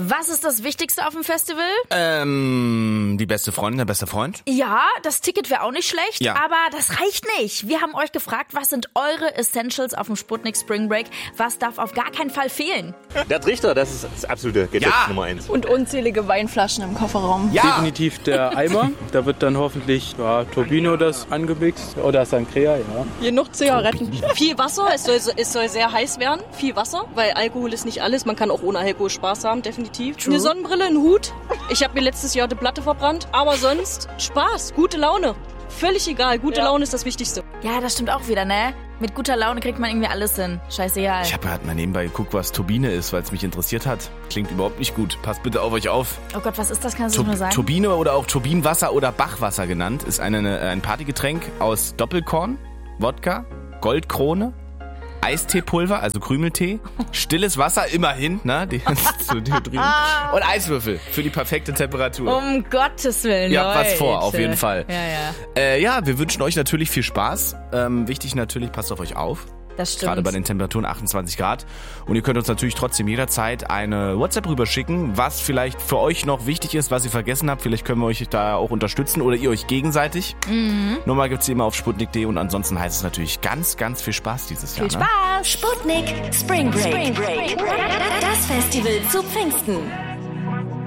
Was ist das Wichtigste auf dem Festival? Die beste Freundin, der beste Freund? Ja, das Ticket wäre auch nicht schlecht, Ja. aber das reicht nicht. Wir haben euch gefragt, was sind eure Essentials auf dem Sputnik Spring Break? Was darf auf gar keinen Fall fehlen? Der Trichter, das ist das absolute Gedeck Nummer 1. Und unzählige Weinflaschen im Kofferraum. Ja! Definitiv der Eimer. Da wird dann hoffentlich Turbino das angemixt oder Sangria, ja. Genug Zigaretten. Viel Wasser, es soll sehr heiß werden. Viel Wasser, weil Alkohol ist nicht alles. Man kann auch ohne Alkohol Spaß haben, definitiv. True. Eine Sonnenbrille, ein Hut. Ich habe mir letztes Jahr die Platte verbrannt. Aber sonst Spaß, gute Laune. Völlig egal, gute Laune ist das Wichtigste. Ja, das stimmt auch wieder, ne? Mit guter Laune kriegt man irgendwie alles hin. Scheißegal. Ich habe gerade mal nebenbei geguckt, was Turbine ist, weil es mich interessiert hat. Klingt überhaupt nicht gut. Passt bitte auf euch auf. Oh Gott, was ist das? Kannst du nur sagen? Turbine oder auch Turbinenwasser oder Bachwasser genannt, ist ein Partygetränk aus Doppelkorn, Wodka, Goldkrone, Eisteepulver, also Krümeltee, stilles Wasser, immerhin, ne, zu Dehydrieren, und Eiswürfel für die perfekte Temperatur. Um Gottes Willen, Ihr habt was vor, Leute. auf jeden Fall. Ja. Ja, wir wünschen euch natürlich viel Spaß. Wichtig natürlich, passt auf euch auf. Das stimmt. Gerade bei den Temperaturen 28 Grad. Und ihr könnt uns natürlich trotzdem jederzeit eine WhatsApp rüberschicken, was vielleicht für euch noch wichtig ist, was ihr vergessen habt. Vielleicht können wir euch da auch unterstützen oder ihr euch gegenseitig. Nummer gibt's immer auf sputnik.de und ansonsten heißt es natürlich ganz, ganz viel Spaß dieses Jahr. Viel Spaß! Sputnik Spring Break. Das Festival zu Pfingsten.